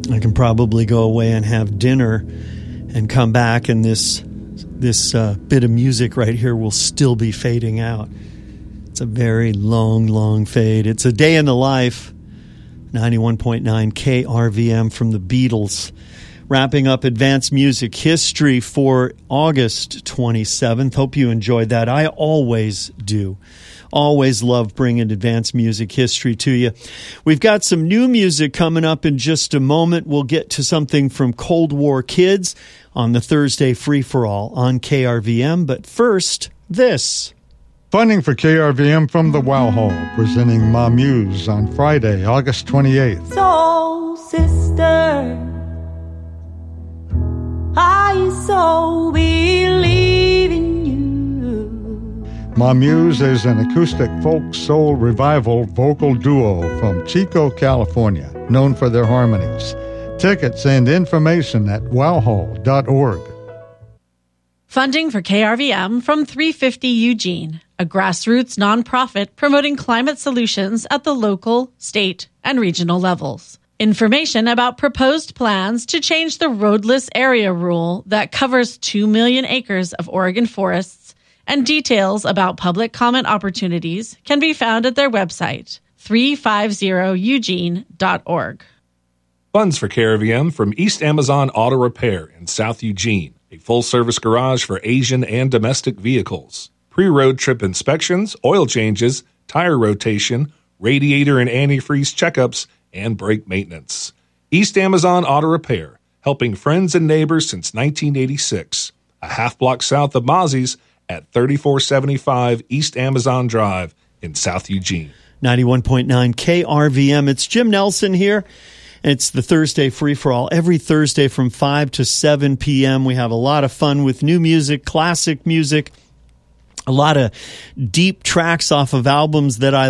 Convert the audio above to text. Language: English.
I can probably go away and have dinner and come back, and this bit of music right here will still be fading out. It's a very long fade. It's a day in the life. 91.9 KRVM from the Beatles. Wrapping up Advanced Music History for August 27th. Hope you enjoyed that. I always do. Always love bringing Advanced Music History to you. We've got some new music coming up in just a moment. We'll get to something from Cold War Kids on the Thursday Free-for-All on KRVM. But first, this. Funding for KRVM from the Wow Hall, presenting Ma Muse on Friday, August 28th. Soul sister, I so believe in you. Ma Muse is an acoustic folk soul revival vocal duo from Chico, California, known for their harmonies. Tickets and information at wowhall.org. Funding for KRVM from 350 Eugene, a grassroots nonprofit promoting climate solutions at the local, state, and regional levels. Information about proposed plans to change the roadless area rule that covers 2 million acres of Oregon forests and details about public comment opportunities can be found at their website, 350eugene.org. Funds for KRVM from East Amazon Auto Repair in South Eugene, a full-service garage for Asian and domestic vehicles. Pre-road trip inspections, oil changes, tire rotation, radiator and antifreeze checkups, and brake maintenance. East Amazon Auto Repair, helping friends and neighbors since 1986. A half block south of Mozzie's at 3475 East Amazon Drive in South Eugene. 91.9 KRVM. It's Jim Nelson here. It's the Thursday Free-for-All. Every Thursday from 5 to 7 p.m. We have a lot of fun with new music, classic music, a lot of deep tracks off of albums that I